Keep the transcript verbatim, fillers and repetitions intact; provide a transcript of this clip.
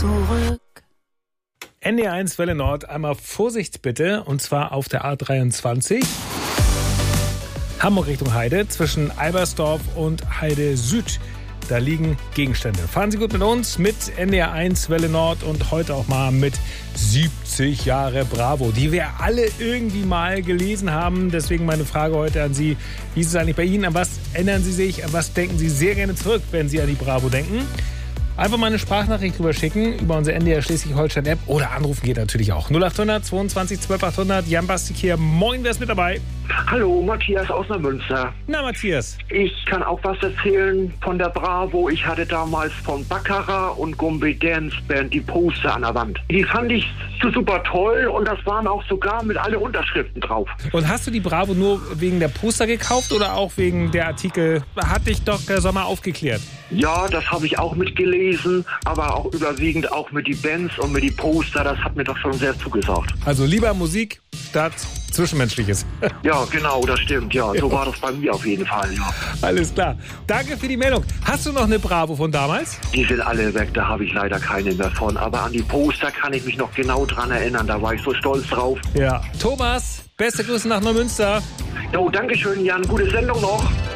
zurück. N D R eins Welle Nord, einmal Vorsicht bitte, und zwar auf der A dreiundzwanzig. Hamburg Richtung Heide, zwischen Eibersdorf und Heide Süd. Da liegen Gegenstände. Fahren Sie gut mit uns, mit N D R eins Welle Nord und heute auch mal mit siebzig Jahre Bravo, die wir alle irgendwie mal gelesen haben. Deswegen meine Frage heute an Sie, wie ist es eigentlich bei Ihnen? An was erinnern Sie sich? An was denken Sie sehr gerne zurück, wenn Sie an die Bravo denken? Einfach mal eine Sprachnachricht rüber schicken über unsere N D R Schleswig-Holstein-App oder anrufen geht natürlich auch. null acht hundert zweiundzwanzig zwölf achthundert. Jan Bastik hier. Moin, wer ist mit dabei? Hallo, Matthias aus Neumünster. Na, Matthias. Ich kann auch was erzählen von der Bravo. Ich hatte damals von Baccarat und Gumby Dance Band die Poster an der Wand. Die fand ich so super toll und das waren auch sogar mit alle Unterschriften drauf. Und hast du die Bravo nur wegen der Poster gekauft oder auch wegen der Artikel? Hat dich doch der Sommer aufgeklärt. Ja, das habe ich auch mitgelesen, aber auch überwiegend auch mit die Bands und mit die Poster. Das hat mir doch schon sehr zugesagt. Also lieber Musik statt Zwischenmenschliches. Ja, genau, das stimmt. Ja, so war das bei mir auf jeden Fall. Ja. Alles klar. Danke für die Meldung. Hast du noch eine Bravo von damals? Die sind alle weg, da habe ich leider keine mehr von. Aber an die Poster kann ich mich noch genau dran erinnern. Da war ich so stolz drauf. Ja. Thomas, beste Grüße nach Neumünster. Jo, danke schön, Jan. Gute Sendung noch.